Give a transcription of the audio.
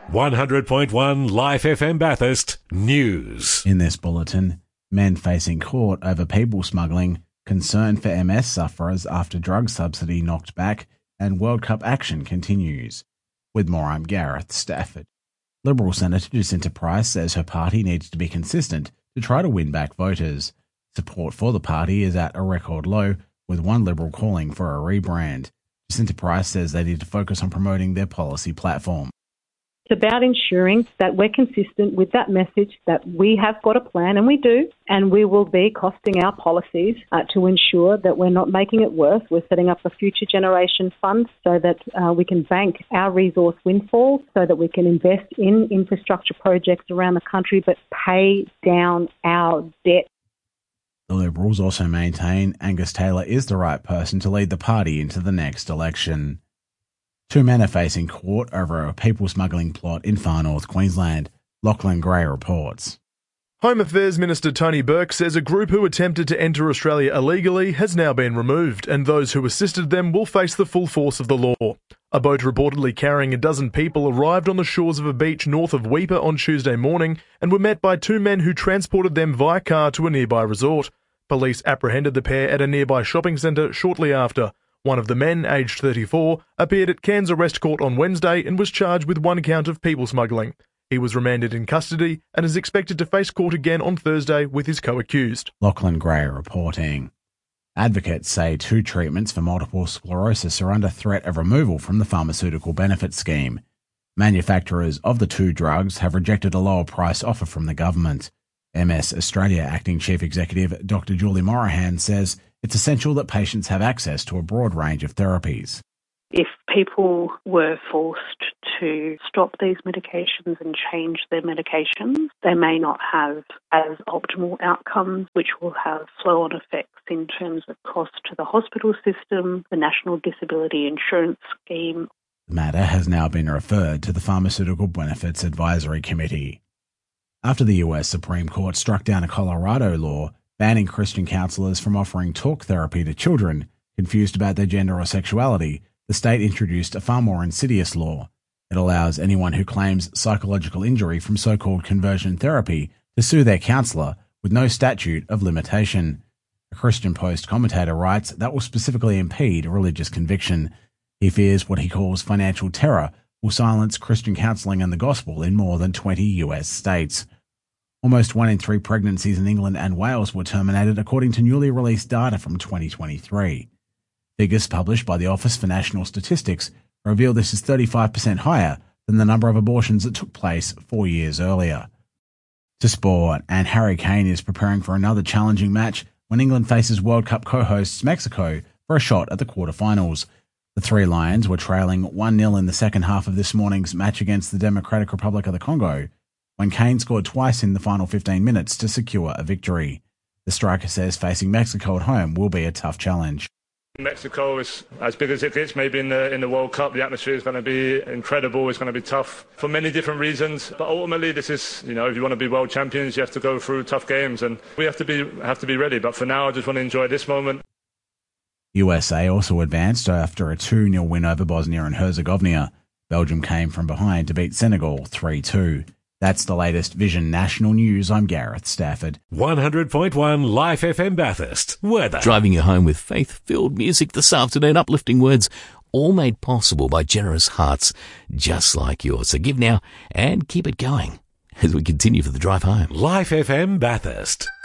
100.1 Life FM Bathurst News. In this bulletin, men facing court over people smuggling, concern for MS sufferers after drug subsidy knocked back, and World Cup action continues. With more, I'm Gareth Stafford. Liberal Senator Jacinta Price says her party needs to be consistent to try to win back voters. Support for the party is at a record low, with one Liberal calling for a rebrand. Jacinta Price says they need to focus on promoting their policy platform. It's about ensuring that we're consistent with that message that we have got a plan, and we do, and we will be costing our policies to ensure that we're not making it worse. We're setting up a future generation fund so that we can bank our resource windfall, so that we can invest in infrastructure projects around the country but pay down our debt. The Liberals also maintain Angus Taylor is the right person to lead the party into the next election. Two men are facing court over a people smuggling plot in far north Queensland. Lachlan Gray reports. Home Affairs Minister Tony Burke says a group who attempted to enter Australia illegally has now been removed, and those who assisted them will face the full force of the law. A boat reportedly carrying a dozen people arrived on the shores of a beach north of Weipa on Tuesday morning and were met by two men who transported them via car to a nearby resort. Police apprehended the pair at a nearby shopping centre shortly after. One of the men, aged 34, appeared at Cairns Arrest Court on Wednesday and was charged with one count of people smuggling. He was remanded in custody and is expected to face court again on Thursday with his co-accused. Lachlan Gray reporting. Advocates say two treatments for multiple sclerosis are under threat of removal from the pharmaceutical benefit scheme. Manufacturers of the two drugs have rejected a lower price offer from the government. MS Australia Acting Chief Executive Dr. Julie Morahan says it's essential that patients have access to a broad range of therapies. If people were forced to stop these medications and change their medications, they may not have as optimal outcomes, which will have flow-on effects in terms of cost to the hospital system, the National Disability Insurance Scheme. The matter has now been referred to the Pharmaceutical Benefits Advisory Committee. After the US Supreme Court struck down a Colorado law banning Christian counsellors from offering talk therapy to children confused about their gender or sexuality, the state introduced a far more insidious law. It allows anyone who claims psychological injury from so-called conversion therapy to sue their counsellor with no statute of limitation. A Christian Post commentator writes that will specifically impede religious conviction. He fears what he calls financial terror will silence Christian counselling and the gospel in more than 20 US states. Almost 1 in 3 pregnancies in England and Wales were terminated according to newly released data from 2023. Figures published by the Office for National Statistics reveal this is 35% higher than the number of abortions that took place 4 years earlier. To sport, and Harry Kane is preparing for another challenging match when England faces World Cup co-hosts Mexico for a shot at the quarterfinals. The Three Lions were trailing 1-0 in the second half of this morning's match against the Democratic Republic of the Congo, when Kane scored twice in the final 15 minutes to secure a victory. The striker says facing Mexico at home will be a tough challenge. Mexico is as big as it gets, maybe in the World Cup. The atmosphere is going to be incredible. It's going to be tough for many different reasons. But ultimately, this is, if you want to be world champions, you have to go through tough games, and we have to be ready. But for now, I just want to enjoy this moment. USA also advanced after a 2-0 win over Bosnia and Herzegovina. Belgium came from behind to beat Senegal 3-2. That's the latest Vision National News. I'm Gareth Stafford. 100.1 Life FM Bathurst. Weather. Driving you home with faith-filled music this afternoon, uplifting words, all made possible by generous hearts just like yours. So give now and keep it going as we continue for the drive home. Life FM Bathurst.